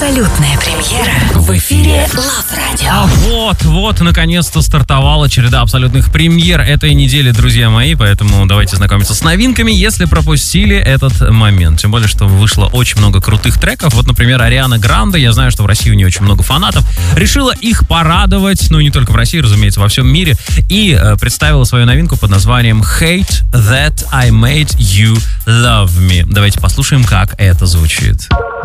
Абсолютная премьера в эфире Love Radio. А вот, наконец-то стартовала череда абсолютных премьер этой недели, друзья мои, поэтому давайте знакомиться с новинками, если пропустили этот момент. Тем более, что вышло очень много крутых треков. Вот, например, Ариана Гранде, я знаю, что в России у нее очень много фанатов, решила их порадовать, ну и не только в России, разумеется, во всем мире, и представила свою новинку под названием Hate That I Made You Love Me. Давайте послушаем, как это звучит.